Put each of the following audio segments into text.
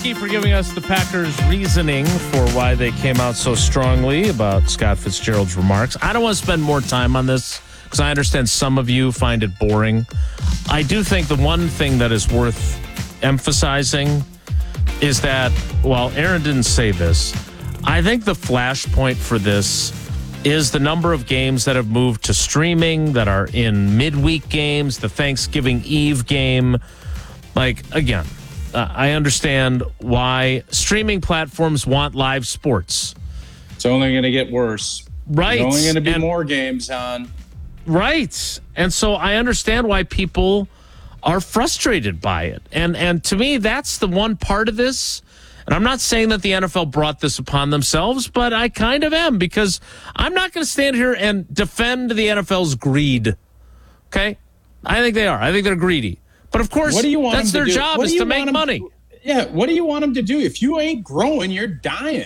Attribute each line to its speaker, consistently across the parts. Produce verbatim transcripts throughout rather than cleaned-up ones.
Speaker 1: Thank you for giving us the Packers' reasoning for why they came out so strongly about Scott Fitzgerald's remarks. I don't want to spend more time on this because I understand some of you find it boring. I do think the one thing that is worth emphasizing is that, while Aaron didn't say this, I think the flashpoint for this is the number of games that have moved to streaming, that are in midweek games, the Thanksgiving Eve game. Like, again, uh, I understand why streaming platforms want live sports.
Speaker 2: It's only going to get worse.
Speaker 1: Right.
Speaker 2: There's only going to be
Speaker 1: and,
Speaker 2: more games on.
Speaker 1: Right. And so I understand why people are frustrated by it. And and to me, that's the one part of this. And I'm not saying that the N F L brought this upon themselves, but I kind of am, because I'm not going to stand here and defend the N F L's greed. Okay? I think they are. I think they're greedy. But of course,
Speaker 2: what do you want
Speaker 1: that's their
Speaker 2: to
Speaker 1: job, is to make
Speaker 2: them,
Speaker 1: money.
Speaker 2: Yeah, what do you want them to do? If you ain't growing, you're dying.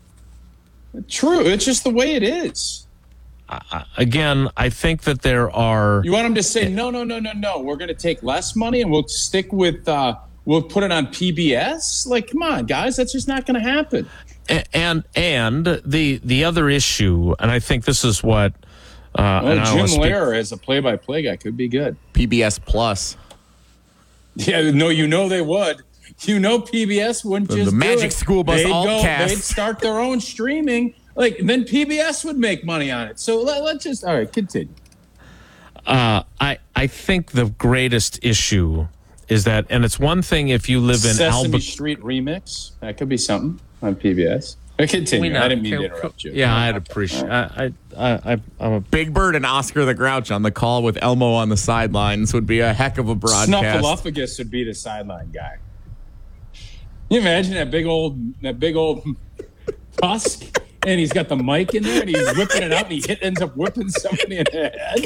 Speaker 2: True. It's just the way it is.
Speaker 1: Uh, again, I think that there are...
Speaker 2: You want them to say, no, no, no, no, no. We're going to take less money and we'll stick with... Uh, we'll put it on P B S? Like, come on, guys. That's just not going to happen.
Speaker 1: And, and and the the other issue, and I think this is what... Uh,
Speaker 2: well,
Speaker 1: and
Speaker 2: Jim
Speaker 1: speak-
Speaker 2: Lehrer as a play-by-play guy could be good.
Speaker 3: P B S Plus.
Speaker 2: Yeah, no, you know they would. You know P B S wouldn't
Speaker 3: The,
Speaker 2: just
Speaker 3: the
Speaker 2: do
Speaker 3: Magic
Speaker 2: it.
Speaker 3: School Bus
Speaker 2: they'd
Speaker 3: alt
Speaker 2: go,
Speaker 3: cast.
Speaker 2: They'd start their own streaming. Like, then P B S would make money on it. So let, let's just, all right, continue.
Speaker 1: Uh, I, I think the greatest issue is that, and it's one thing if you live in
Speaker 2: Sesame
Speaker 1: Albuquerque.
Speaker 2: Street remix. That could be something on P B S. I continue. I didn't mean to interrupt you.
Speaker 1: Yeah, I'd appreciate. I, I, I, I'm a
Speaker 3: Big Bird and Oscar the Grouch on the call with Elmo on the sidelines would be a heck of a broadcast.
Speaker 2: Snuffleupagus would be the sideline guy. Can you imagine that big old that big old tusk, and he's got the mic in there, and he's whipping it out, and he hit, ends up whipping somebody in the head.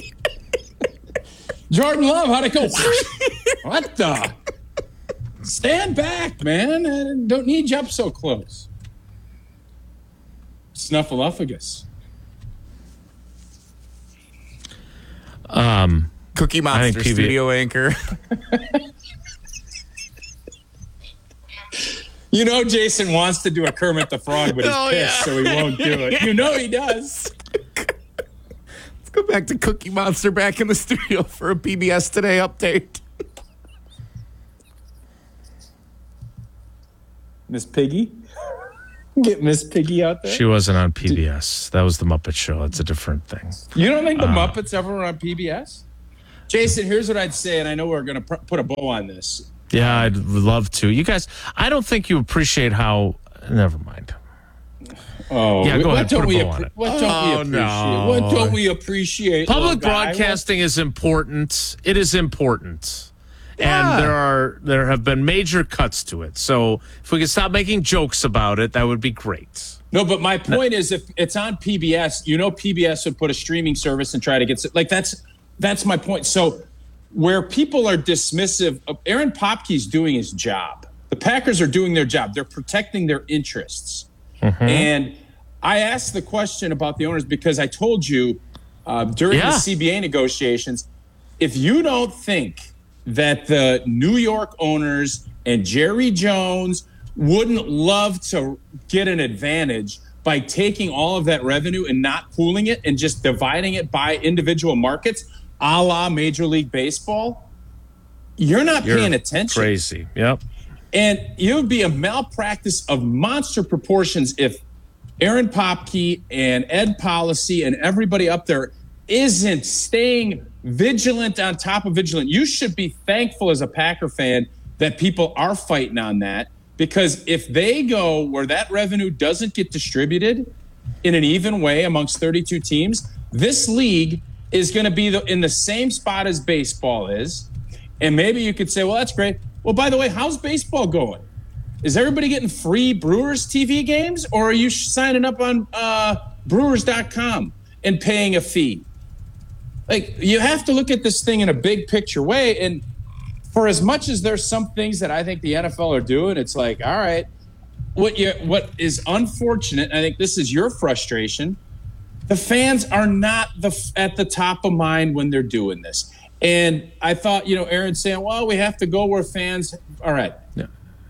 Speaker 2: Jordan Love, how'd it go? What the? Stand back, man! I don't need you up so close. Snuffleupagus.
Speaker 1: Um,
Speaker 3: Cookie Monster
Speaker 1: P V
Speaker 3: studio anchor.
Speaker 2: You know Jason wants to do a Kermit the Frog, but he's
Speaker 3: Oh,
Speaker 2: pissed,
Speaker 3: yeah.
Speaker 2: so he won't do it. You know he does.
Speaker 3: Let's go back to Cookie Monster back in the studio for a P B S Today update.
Speaker 2: Miss Piggy? Get Miss Piggy out there?
Speaker 1: she wasn't on P B S. That was the Muppet Show. It's a different thing.
Speaker 2: You don't think the
Speaker 1: Uh,
Speaker 2: Muppets ever were on P B S? Jason, here's what I'd say, and I know we're going to pr- put a bow on this.
Speaker 1: Yeah, I'd love to. You guys, I don't think you appreciate how. Never mind.
Speaker 2: Oh,
Speaker 1: Yeah, go
Speaker 2: what
Speaker 1: ahead,
Speaker 2: Don't
Speaker 1: put a
Speaker 2: we
Speaker 1: bow on it.
Speaker 2: What don't we
Speaker 1: Oh,
Speaker 2: appreciate?
Speaker 1: no.
Speaker 2: What don't we appreciate?
Speaker 1: Public
Speaker 2: little guy?
Speaker 1: broadcasting is important. It is important.
Speaker 3: Yeah.
Speaker 1: And there are there have been major cuts to it. So if we could stop making jokes about it, that would be great.
Speaker 2: No, but my point is, if it's on P B S, you know, P B S would put a streaming service and try to get like that's that's my point. So where people are dismissive of Aaron Popke's doing his job, the Packers are doing their job. They're protecting their interests.
Speaker 1: Mm-hmm.
Speaker 2: And I asked the question about the owners because I told you uh, during
Speaker 1: Yeah.
Speaker 2: the C B A negotiations, if you don't think that the New York owners and Jerry Jones wouldn't love to get an advantage by taking all of that revenue and not pooling it and just dividing it by individual markets, a la Major League Baseball, you're not
Speaker 1: You're
Speaker 2: paying attention.
Speaker 1: Crazy. Yep.
Speaker 2: And it would be a malpractice of monster proportions if Aaron Popke and Ed Policy and everybody up there isn't staying vigilant on top of vigilant. You should be thankful as a Packer fan that people are fighting on that, because if they go where that revenue doesn't get distributed in an even way amongst thirty-two teams, this league is going to be the, in the same spot as baseball is. And maybe you could say, well, that's great. Well, by the way, how's baseball going? Is everybody getting free Brewers T V games, or are you signing up on uh, Brewers dot com and paying a fee? Like, you have to look at this thing in a big picture way. And for as much as there's some things that I think the N F L are doing, it's like, all right, what you what is unfortunate, and I think this is your frustration, the fans are not the at the top of mind when they're doing this. And I thought, you know, Aaron saying, well, we have to go where fans, all right.
Speaker 1: Yeah.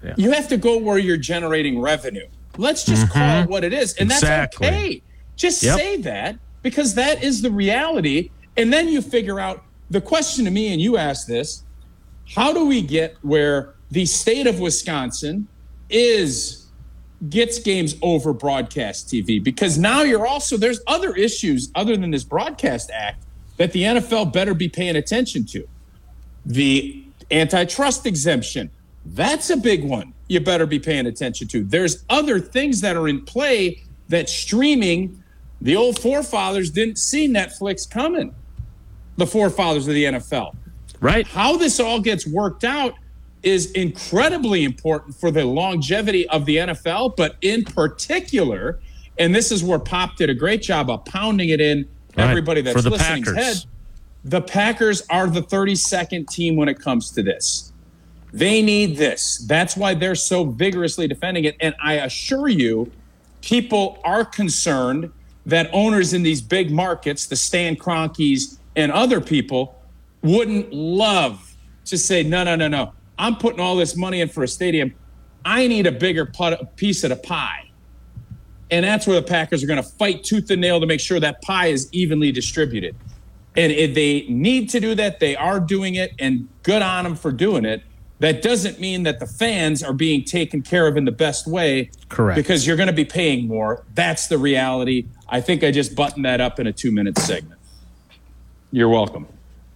Speaker 1: Yeah.
Speaker 2: You have to go where you're generating revenue. Let's just mm-hmm. call it what it is. And
Speaker 1: exactly.
Speaker 2: that's okay. Just
Speaker 1: yep.
Speaker 2: say that, because that is the reality. And then you figure out the question to me, and you asked this, how do we get where the state of Wisconsin is gets games over broadcast T V? Because now you're also, there's other issues other than this broadcast act that the N F L better be paying attention to. The antitrust exemption, that's a big one you better be paying attention to. There's other things that are in play that streaming, the old forefathers didn't see Netflix coming, the forefathers of the N F L.
Speaker 1: Right.
Speaker 2: How this all gets worked out is incredibly important for the longevity of the N F L, but in particular, and this is where Pop did a great job of pounding it in
Speaker 1: right.
Speaker 2: everybody that's
Speaker 1: for the
Speaker 2: listening's
Speaker 1: Packers.
Speaker 2: head, the Packers are the thirty-second team when it comes to this. They need this. That's why they're so vigorously defending it. And I assure you, people are concerned that owners in these big markets, the Stan Kroenkes and other people, wouldn't love to say, no, no, no, no. I'm putting all this money in for a stadium. I need a bigger piece of the pie. And that's where the Packers are going to fight tooth and nail to make sure that pie is evenly distributed. And if they need to do that, they are doing it, and good on them for doing it. That doesn't mean that the fans are being taken care of in the best way.
Speaker 1: Correct.
Speaker 2: Because you're going to be paying more. That's the reality. I think I just buttoned that up in a two-minute segment. You're welcome.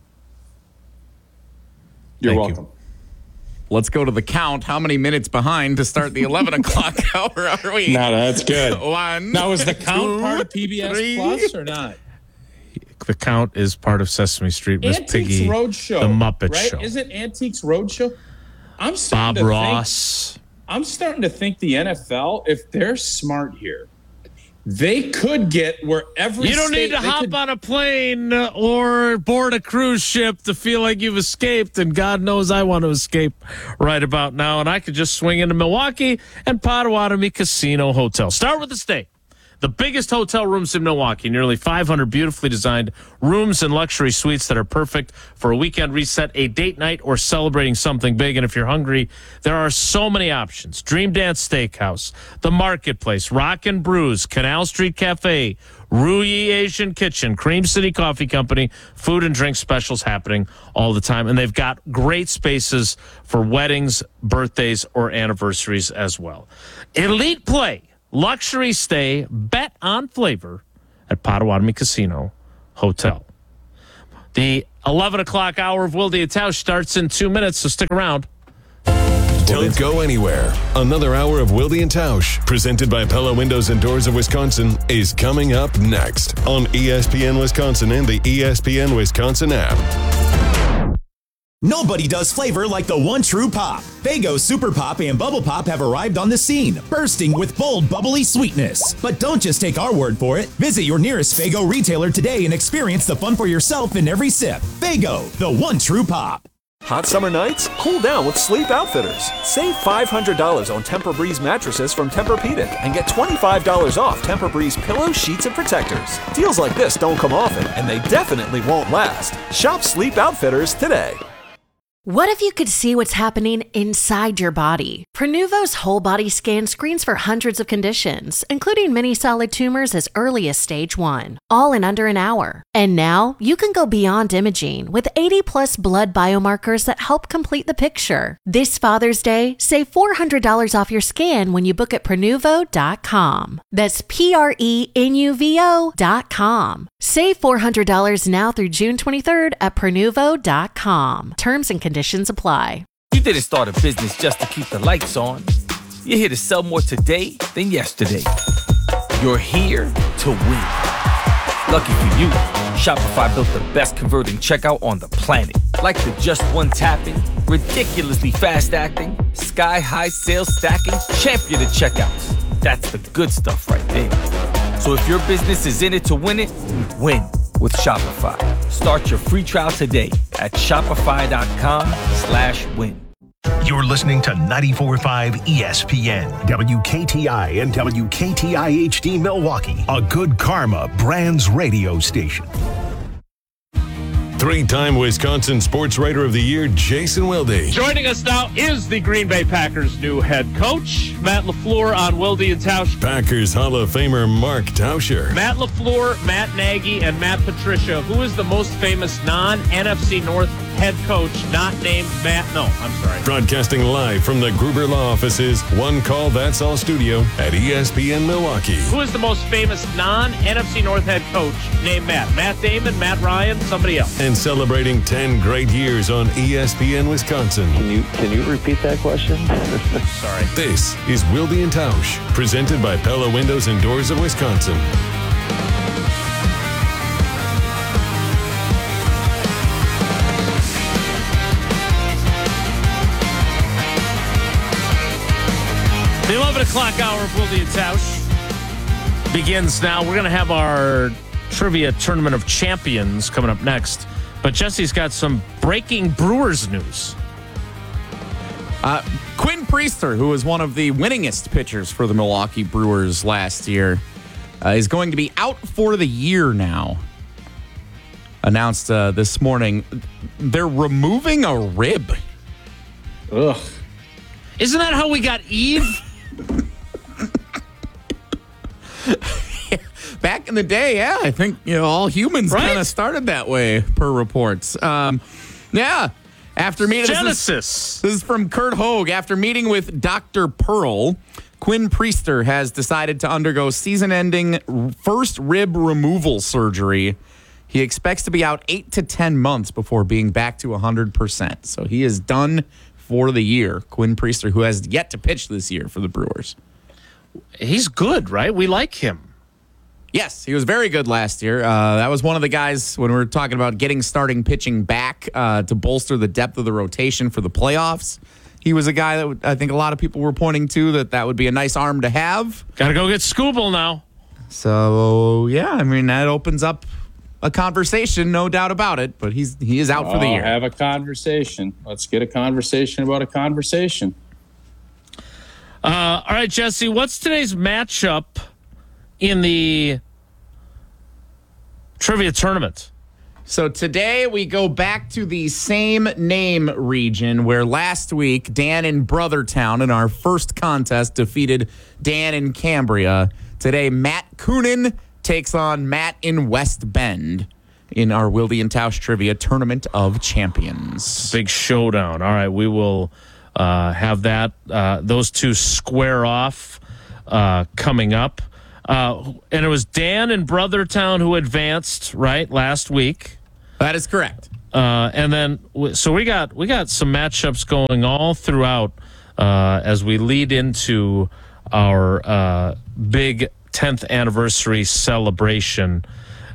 Speaker 2: You're
Speaker 1: Thank
Speaker 2: welcome.
Speaker 1: You.
Speaker 3: Let's go to the count. How many minutes behind to start the eleven o'clock hour are we?
Speaker 2: No, that's good.
Speaker 3: One.
Speaker 2: Now, is the count
Speaker 3: two,
Speaker 2: part of P B S
Speaker 3: three.
Speaker 2: Plus or not?
Speaker 1: The count is part of Sesame Street. Miss
Speaker 2: Antiques
Speaker 1: Piggy,
Speaker 2: Roadshow,
Speaker 1: the Muppet
Speaker 2: right?
Speaker 1: Show.
Speaker 2: Is it Antiques Roadshow? I'm
Speaker 1: Bob
Speaker 2: starting to
Speaker 1: Ross.
Speaker 2: Think, I'm starting to think the N F L, if they're smart here, they could get where every
Speaker 1: You don't
Speaker 2: state,
Speaker 1: need to
Speaker 2: they
Speaker 1: hop
Speaker 2: could,
Speaker 1: on a plane or board a cruise ship to feel like you've escaped, and God knows I want to escape right about now, and I could just swing into Milwaukee and Potawatomi Casino Hotel. Start with the stay. The biggest hotel rooms in Milwaukee, nearly five hundred beautifully designed rooms and luxury suites that are perfect for a weekend reset, a date night, or celebrating something big. And if you're hungry, there are so many options. Dream Dance Steakhouse, The Marketplace, Rock and Brews, Canal Street Cafe, Ruyi Asian Kitchen, Cream City Coffee Company, food and drink specials happening all the time. And they've got great spaces for weddings, birthdays, or anniversaries as well. Elite Play. Luxury stay, bet on flavor at Potawatomi Casino Hotel. The eleven o'clock hour of Wilde and Tausch starts in two minutes, so stick around.
Speaker 4: Don't go anywhere. Another hour of Wilde and Tausch, presented by Pella Windows and Doors of Wisconsin, is coming up next on E S P N Wisconsin and the E S P N Wisconsin app.
Speaker 5: Nobody does flavor like the one true Pop. Faygo Super Pop and Bubble Pop have arrived on the scene, bursting with bold, bubbly sweetness. But don't just take our word for it. Visit your nearest Faygo retailer today and experience the fun for yourself in every sip. Faygo, the one true Pop.
Speaker 6: Hot summer nights? Cool down with Sleep Outfitters. Save five hundred dollars on Tempur-Breeze mattresses from Tempur-Pedic and get twenty-five dollars off Tempur-Breeze pillows, sheets, and protectors. Deals like this don't come often, and they definitely won't last. Shop Sleep Outfitters today.
Speaker 7: What if you could see what's happening inside your body? Prenuvo's whole body scan screens for hundreds of conditions, including many solid tumors as early as stage one, all in under an hour. And now you can go beyond imaging with eighty plus blood biomarkers that help complete the picture. This Father's Day, save four hundred dollars off your scan when you book at Prenuvo dot com. That's P R E N U V O dot com. Save four hundred dollars now through June twenty-third at Prenuvo dot com. Terms and conditions apply.
Speaker 8: You didn't start a business just to keep the lights on. You're here to sell more today than yesterday. You're here to win. Lucky for you, Shopify built the best converting checkout on the planet. Like the just one tapping, ridiculously fast acting, sky-high sales stacking, champion of checkouts. That's the good stuff right there. So if your business is in it to win it, win with Shopify. Start your free trial today at shopify.com slash win.
Speaker 9: You're listening to ninety-four point five E S P N, W K T I and W K T I H D Milwaukee, a Good Karma Brands radio station.
Speaker 4: Three-time Wisconsin Sports Writer of the Year, Jason Wilde.
Speaker 1: Joining us now is the Green Bay Packers' new head coach, Matt LaFleur, on Wilde and Tausch.
Speaker 4: Packers Hall of Famer Mark Tauscher.
Speaker 1: Matt LaFleur, Matt Nagy, and Matt Patricia. Who is the most famous non-N F C North head coach not named Matt? No, I'm sorry.
Speaker 4: Broadcasting live from the Gruber Law Offices, One Call That's All studio at E S P N Milwaukee.
Speaker 1: Who is the most famous non-N F C North head coach named Matt? Matt Damon, Matt Ryan, somebody else.
Speaker 4: And celebrating ten great years on E S P N Wisconsin.
Speaker 10: Can you can you repeat that question?
Speaker 1: Sorry.
Speaker 4: This is Wilde and Tausch, presented by Pella Windows and Doors of Wisconsin.
Speaker 1: The eleven o'clock hour of Wilde and Tausch begins now. We're going to have our Trivia Tournament of Champions coming up next. But Jesse's got some breaking Brewers news.
Speaker 3: Uh, Quinn Priester, who was one of the winningest pitchers for the Milwaukee Brewers last year, uh, is going to be out for the year now. Announced uh, this morning. They're removing a rib.
Speaker 2: Ugh.
Speaker 1: Isn't that how we got Eve?
Speaker 3: Back in the day, yeah, I think you know all humans
Speaker 1: Right?
Speaker 3: kind of started that way, per reports. Um, yeah, after meeting
Speaker 1: Genesis.
Speaker 3: This is, this is from Kurt Hogue. After meeting with Doctor Pearl, Quinn Priester has decided to undergo season-ending first rib removal surgery. He expects to be out eight to ten months before being back to one hundred percent. So he is done for the year. Quinn Priester, who has yet to pitch this year for the Brewers.
Speaker 1: He's good, right? We like him.
Speaker 3: Yes, he was very good last year. Uh, that was one of the guys when we were talking about getting starting pitching back uh, to bolster the depth of the rotation for the playoffs. He was a guy that would, I think a lot of people were pointing to that that would be a nice arm to have.
Speaker 1: Got to go get Scooble now.
Speaker 3: So, yeah, I mean, that opens up a conversation, no doubt about it, but he's he is out for the
Speaker 2: I'll
Speaker 3: year.
Speaker 2: Have a conversation. Let's get a conversation about a conversation.
Speaker 1: Uh, all right, Jesse, what's today's matchup in the trivia tournament?
Speaker 3: So today we go back to the same name region where last week Dan in Brothertown in our first contest defeated Dan in Cambria. Today Matt Coonan takes on Matt in West Bend in our Wilde and Tausch Trivia Tournament of Champions.
Speaker 1: Big showdown. All right, we will uh, have that. Uh, those two square off uh, coming up. Uh, and it was Dan in Brothertown who advanced, right, last week.
Speaker 3: That is correct.
Speaker 1: Uh, and then, so we got we got some matchups going all throughout uh, as we lead into our uh, big tenth anniversary celebration.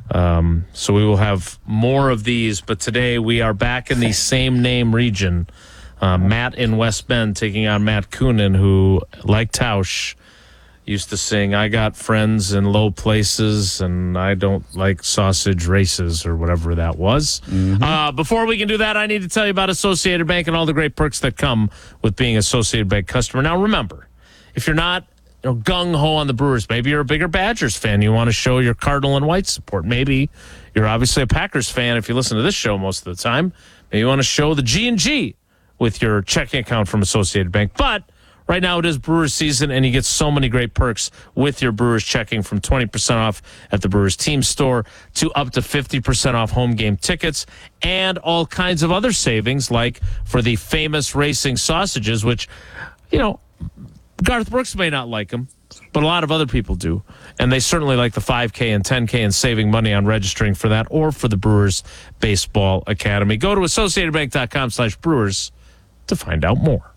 Speaker 1: Um, so we will have more of these, but today we are back in the same name region. Uh, Matt in West Bend taking on Matt Coonan, who, like Tausch, used to sing, I got friends in low places and I don't like sausage races or whatever that was. Mm-hmm. Uh, before we can do that, I need to tell you about Associated Bank and all the great perks that come with being Associated Bank customer. Now, remember, if you're not you know, gung-ho on the Brewers, maybe you're a bigger Badgers fan. You want to show your Cardinal and White support. Maybe you're obviously a Packers fan if you listen to this show most of the time. Maybe you want to show the G and G with your checking account from Associated Bank. But right now it is Brewers season, and you get so many great perks with your Brewers checking, from twenty percent off at the Brewers team store to up to fifty percent off home game tickets and all kinds of other savings, like for the famous racing sausages, which, you know, Garth Brooks may not like them, but a lot of other people do. And they certainly like the five K and ten K and saving money on registering for that or for the Brewers Baseball Academy. Go to associatedbank.com slash Brewers to find out more.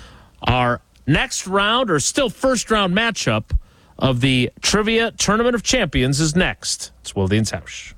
Speaker 1: Our next round, or still first round matchup of the Trivia Tournament of Champions is next. It's Wilde and Tausch.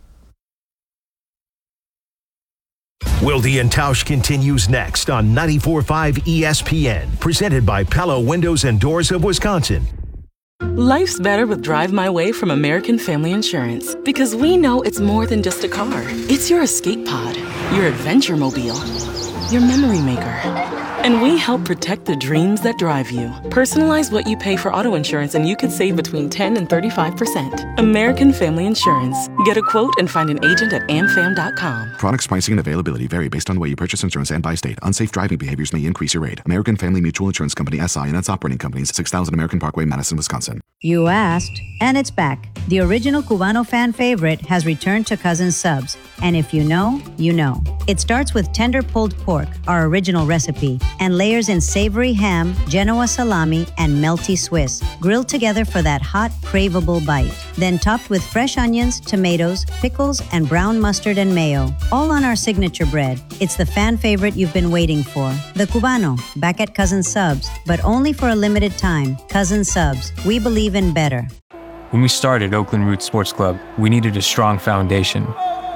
Speaker 9: Wilde and Tausch continues next on ninety-four point five E S P N, presented by Pella Windows and Doors of Wisconsin.
Speaker 11: Life's better with Drive My Way from American Family Insurance, because we know it's more than just a car. It's your escape pod, your adventure mobile, your memory maker. And we help protect the dreams that drive you. Personalize what you pay for auto insurance and you could save between ten and thirty-five percent. American Family Insurance. Get a quote and find an agent at am fam dot com.
Speaker 12: Products, pricing, and availability vary based on the way you purchase insurance and by state. Unsafe driving behaviors may increase your rate. American Family Mutual Insurance Company, S I and its operating companies, six thousand American Parkway, Madison, Wisconsin.
Speaker 13: You asked, and it's back. The original Cubano fan favorite has returned to Cousins Subs. And if you know, you know. It starts with tender pulled pork, our original recipe, and layers in savory ham, Genoa salami, and melty Swiss, grilled together for that hot, craveable bite. Then topped with fresh onions, tomatoes, pickles, and brown mustard and mayo, all on our signature bread. It's the fan favorite you've been waiting for. The Cubano, back at Cousins Subs, but only for a limited time. Cousins Subs, we believe in better.
Speaker 14: When we started Oakland Roots Sports Club, we needed a strong foundation.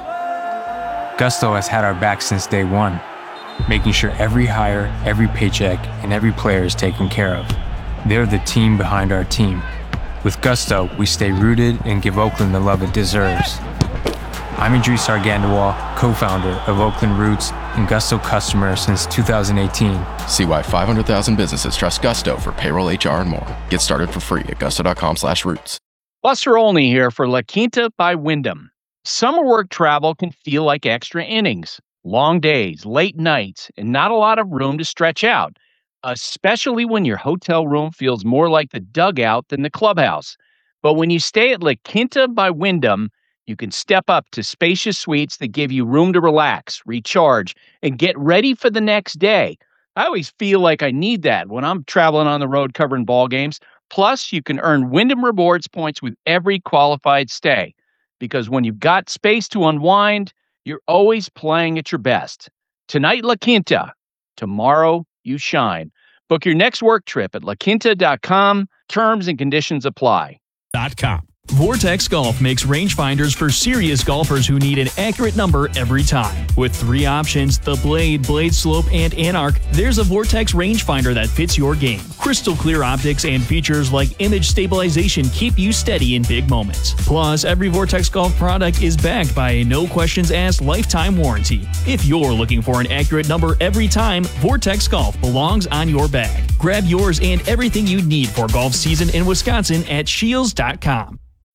Speaker 14: Gusto has had our back since day one, making sure every hire, every paycheck, and every player is taken care of. They're the team behind our team. With Gusto, we stay rooted and give Oakland the love it deserves. I'm Idris Argandawal, co-founder of Oakland Roots and Gusto customer since two thousand eighteen.
Speaker 15: See why five hundred thousand businesses trust Gusto for payroll, H R, and more. Get started for free at gusto.com slash roots.
Speaker 16: Buster Olney here for La Quinta by Wyndham. Summer work travel can feel like extra innings. Long days, late nights, and not a lot of room to stretch out, especially when your hotel room feels more like the dugout than the clubhouse. But when you stay at La Quinta by Wyndham, you can step up to spacious suites that give you room to relax, recharge, and get ready for the next day. I always feel like I need that when I'm traveling on the road covering ball games. Plus, you can earn Wyndham Rewards points with every qualified stay. Because when you've got space to unwind, you're always playing at your best. Tonight, La Quinta. Tomorrow, you shine. Book your next work trip at la quinta dot com. Terms and conditions apply.
Speaker 17: .com. Vortex Golf makes rangefinders for serious golfers who need an accurate number every time. With three options, the Blade, Blade Slope, and Anarch, there's a Vortex rangefinder that fits your game. Crystal clear optics and features like image stabilization keep you steady in big moments. Plus, every Vortex Golf product is backed by a no-questions-asked lifetime warranty. If you're looking for an accurate number every time, Vortex Golf belongs on your bag. Grab yours and everything you need for golf season in Wisconsin at shields dot com.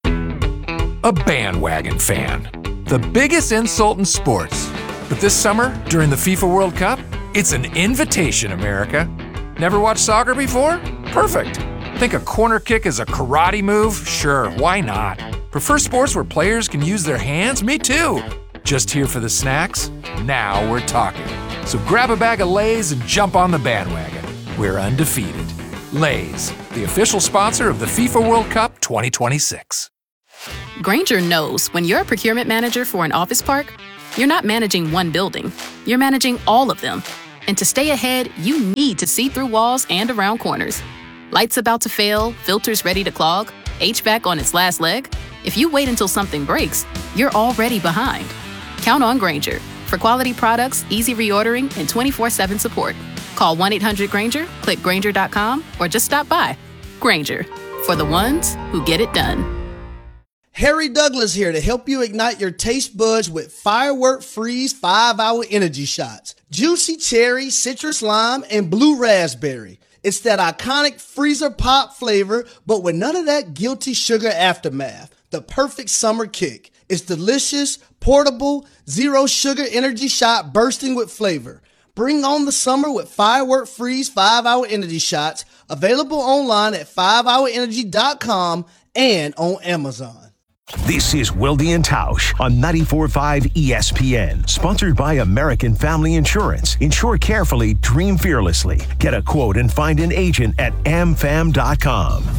Speaker 18: A bandwagon fan. The biggest insult in sports. But this summer, during the FIFA World Cup, it's an invitation, America. Never watched soccer before? Perfect. Think a corner kick is a karate move? Sure, why not? Prefer sports where players can use their hands? Me too. Just here for the snacks? Now we're talking. So grab a bag of Lay's and jump on the bandwagon. We're undefeated. Lay's, the official sponsor of the FIFA World Cup twenty twenty-six.
Speaker 19: Grainger knows when you're a procurement manager for an office park, you're not managing one building, you're managing all of them. And to stay ahead, you need to see through walls and around corners. Lights about to fail, filters ready to clog, H V A C on its last leg. If you wait until something breaks, you're already behind. Count on Grainger for quality products, easy reordering, and twenty-four seven support. Call one eight hundred Grainger, click Grainger dot com, or just stop by. Grainger, for the ones who get it done.
Speaker 20: Harry Douglas here to help you ignite your taste buds with Firework Freeze five hour Energy Shots. Juicy cherry, citrus lime, and blue raspberry. It's that iconic freezer pop flavor, but with none of that guilty sugar aftermath. The perfect summer kick. It's delicious, portable, zero sugar energy shot bursting with flavor. Bring on the summer with Firework Freeze five hour Energy Shots. Available online at five hour energy dot com and on Amazon.
Speaker 9: This is Wilde and Tausch on ninety-four point five E S P N, sponsored by American Family Insurance. Insure carefully, dream fearlessly. Get a quote and find an agent at am fam dot com.